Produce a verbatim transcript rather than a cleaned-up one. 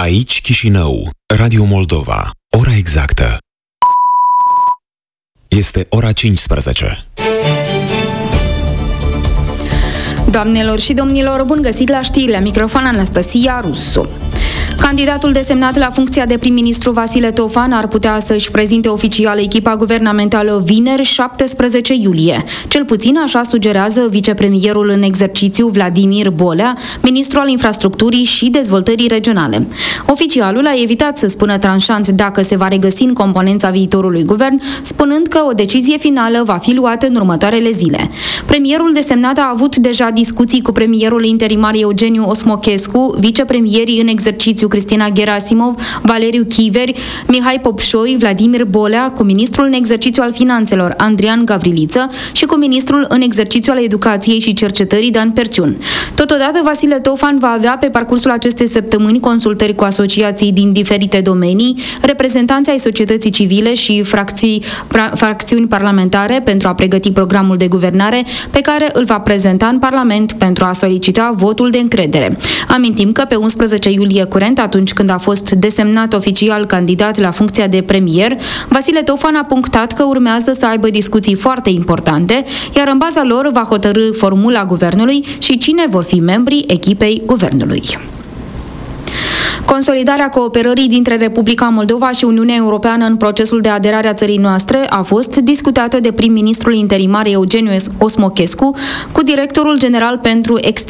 Aici Chișinău, Radio Moldova. Ora exactă este ora cincisprezece. Doamnelor și domnilor, bun găsit la știri, la microfon Anastasia Rusu. Candidatul desemnat la funcția de prim-ministru Vasile Tofan ar putea să-și prezinte oficial echipa guvernamentală vineri, șaptesprezece iulie. Cel puțin așa sugerează vicepremierul în exercițiu Vladimir Bolea, ministru al infrastructurii și dezvoltării regionale. Oficialul a evitat să spună tranșant dacă se va regăsi în componența viitorului guvern, spunând că o decizie finală va fi luată în următoarele zile. Premierul desemnat a avut deja discuții cu premierul interimar Eugeniu Osmochescu, vicepremierii în exercițiu Cristina Gerasimov, Valeriu Chiveri, Mihai Popșoi, Vladimir Bolea, cu ministrul în exercițiu al finanțelor Andrian Gavriliță și cu ministrul în exercițiu al educației și cercetării Dan Perciun. Totodată, Vasile Tofan va avea pe parcursul acestei săptămâni consultări cu asociații din diferite domenii, reprezentanți ai societății civile și fracții, pra, fracțiuni parlamentare pentru a pregăti programul de guvernare pe care îl va prezenta în Parlament pentru a solicita votul de încredere. Amintim că pe unsprezece iulie curent, atunci când a fost desemnat oficial candidat la funcția de premier, Vasile Tofan a punctat că urmează să aibă discuții foarte importante, iar în baza lor va hotărî formula guvernului și cine vor fi membrii echipei guvernului. Consolidarea cooperării dintre Republica Moldova și Uniunea Europeană în procesul de aderare a țării noastre a fost discutată de prim-ministrul interimar Eugeniu Osmochescu cu directorul general pentru extindere